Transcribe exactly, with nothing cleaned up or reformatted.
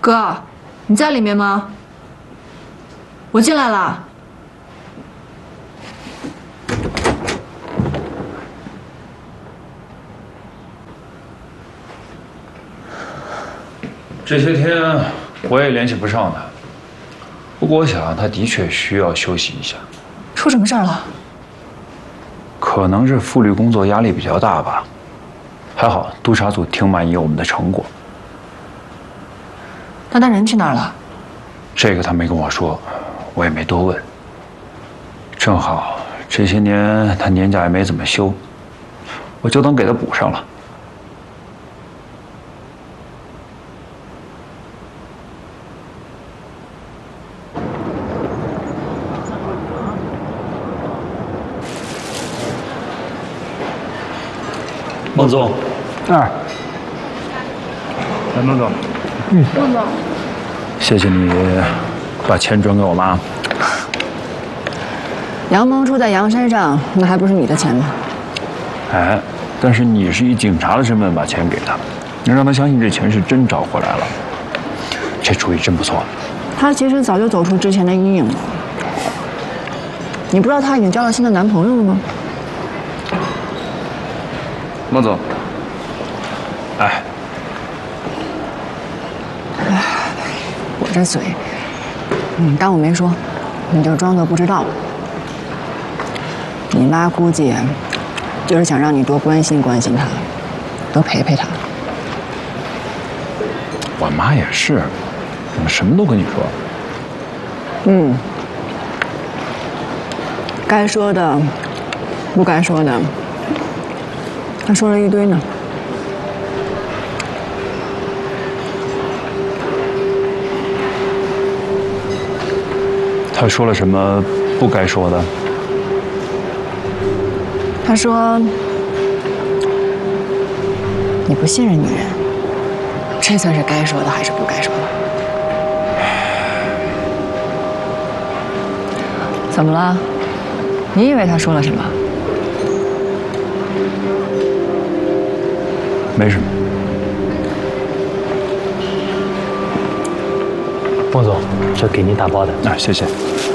哥，你在里面吗？我进来了。 这些天我也联系不上他，不过我想他的确需要休息一下。 出什么事儿了？ 可能是副律工作压力比较大吧。还好督察组挺满意我们的成果。 那他人去哪儿了？ 这个他没跟我说，我也没多问。正好这些年他年假也没怎么休，我就当给他补上了。 孟总， 啊， 来，孟总。 嗯，孟总， 谢谢你把钱转给我妈。 杨萌住在杨身上，那还不是你的钱吗？ 哎，但是你是以警察的身份把钱给他，能让他相信这钱是真找回来了，这主意真不错。 他其实早就走出之前的阴影了。你不知道她已经交了新的男朋友了吗？ 孟总，哎， 哎，我这嘴，你当我没说，你就装作不知道。你妈估计就是想让你多关心关心她，多陪陪她。 我妈也是，怎么什么都跟你说？ 嗯，该说的，不该说的，她说了一堆呢。 她说了什么不该说的？ 她说你不信任女人，这算是该说的还是不该说的？怎么了？你以为她说了什么？ 没什么。 孟总，这给您打包的。 啊，谢谢。